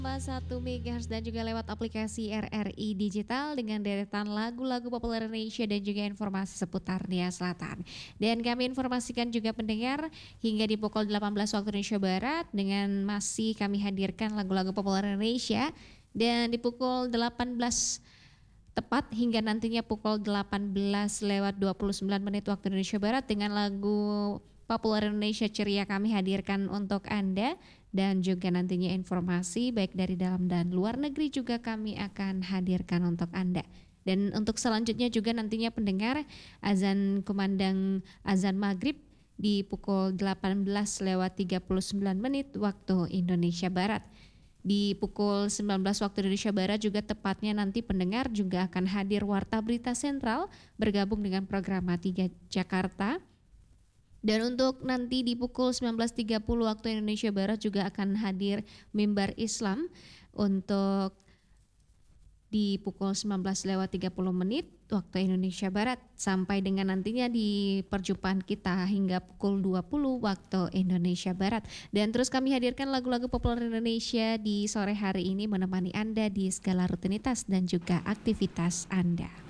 1 MHz dan juga lewat aplikasi RRI Digital dengan deretan lagu-lagu populer Indonesia dan juga informasi seputar Nia Selatan. Dan kami informasikan juga pendengar hingga di pukul 18 waktu Indonesia Barat dengan masih kami hadirkan lagu-lagu populer Indonesia, dan di pukul 18 tepat hingga nantinya pukul 18 lewat 29 menit waktu Indonesia Barat dengan lagu populer Indonesia ceria kami hadirkan untuk Anda, dan juga nantinya informasi baik dari dalam dan luar negeri juga kami akan hadirkan untuk Anda. Dan untuk selanjutnya juga nantinya pendengar azan kumandang azan maghrib di pukul 18 lewat 39 menit waktu Indonesia Barat. Di pukul 19 waktu Indonesia Barat juga tepatnya nanti pendengar juga akan hadir Warta Berita Sentral bergabung dengan program 3 Jakarta. Dan untuk nanti di pukul 19.30 waktu Indonesia Barat juga akan hadir Mimbar Islam untuk di pukul 19 lewat 30 menit waktu Indonesia Barat sampai dengan nantinya di perjumpaan kita hingga pukul 20 waktu Indonesia Barat. Dan terus kami hadirkan lagu-lagu populer Indonesia di sore hari ini menemani Anda di segala rutinitas dan juga aktivitas Anda.